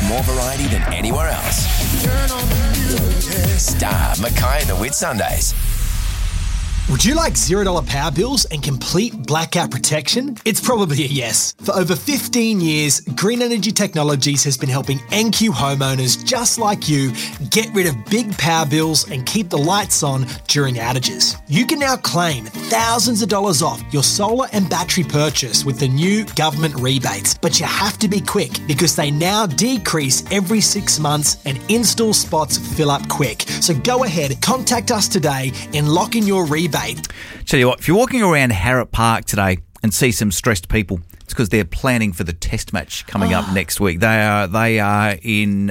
more variety than anywhere else. Star, Mackay and the Whitsundays. Would you like $0 power bills and complete blackout protection? It's probably a yes. For over 15 years, Green Energy Technologies has been helping NQ homeowners just like you get rid of big power bills and keep the lights on during outages. You can now claim thousands of dollars off your solar and battery purchase with the new government rebates, but you have to be quick because they now decrease every 6 months and install spots fill up quick. So go ahead, contact us today and lock in your rebate. Tell you what, if you're walking around Harrop Park today and see some stressed people, it's because they're planning for the test match coming up next week. They are in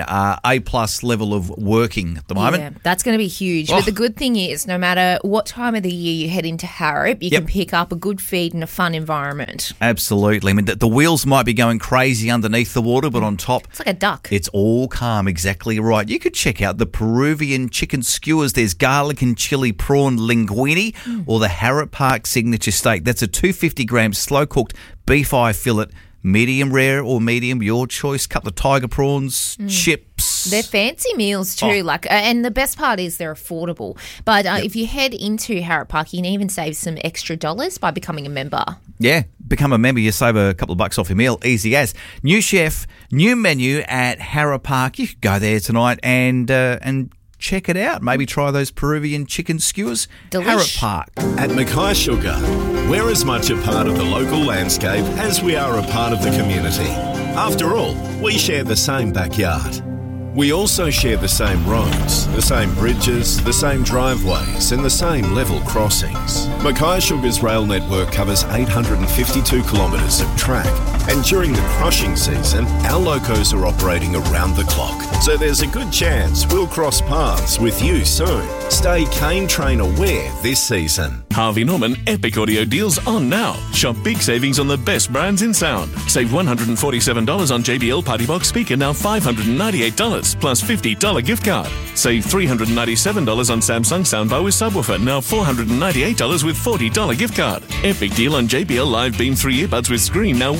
A+ level of working at the moment. Yeah, that's going to be huge. But the good thing is, no matter what time of the year you head into Harrop, you can pick up a good feed and a fun environment. Absolutely. I mean, the wheels might be going crazy underneath the water, but on top, it's like a duck. It's all calm, exactly right. You could check out the Peruvian chicken skewers. There's garlic and chili prawn linguine or the Harrop Park signature steak. That's a 250-gram slow-cooked beef eye fillet, medium rare or medium, your choice. Couple of tiger prawns, chips. They're fancy meals too, and the best part is they're affordable. But if you head into Harrop Park, you can even save some extra dollars by becoming a member. Yeah, become a member, you save a couple of bucks off your meal, easy as. New chef, new menu at Harrop Park. You could go there tonight and check it out. Maybe try those Peruvian chicken skewers. Harrop Park. At Mackay Sugar, we're as much a part of the local landscape as we are a part of the community. After all, we share the same backyard. We also share the same roads, the same bridges, the same driveways and the same level crossings. Mackay Sugar's rail network covers 852 kilometres of track, and during the crushing season, our locos are operating around the clock. So there's a good chance we'll cross paths with you soon. Stay Cane Train aware this season. Harvey Norman Epic Audio deals on now. Shop big savings on the best brands in sound. Save $147 on JBL Party Box speaker, now $598 plus $50 gift card. Save $397 on Samsung soundbar with subwoofer, now $498 with $40 gift card. Epic deal on JBL Live Beam 3 earbuds with screen, now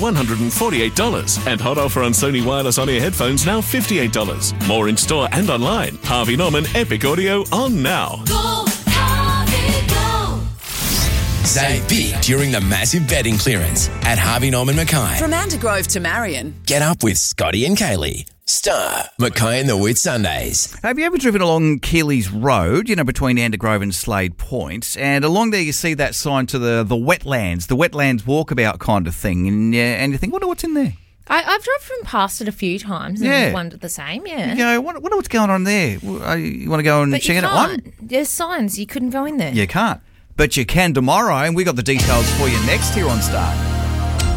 $148. And hot offer on Sony wireless on-ear headphones, now $58. More in store and online. Harvey Norman Epic Audio on now. Go, Harvey, go! Save big during the massive bedding clearance at Harvey Norman Mackay. From Antigrove to Marion. Get up with Scotty and Kaylee. Star, Mackay and the Whitsundays. Have you ever driven along Keeley's Road, between Antigrove and Slade Point? And along there you see that sign to the wetlands walkabout kind of thing. And you think, what's in there? I've driven past it a few times and wondered the same, You go, wonder what's going on there. You want to go and check it out? There's signs. You couldn't go in there. You can't. But you can tomorrow, and we got the details for you next here on Star.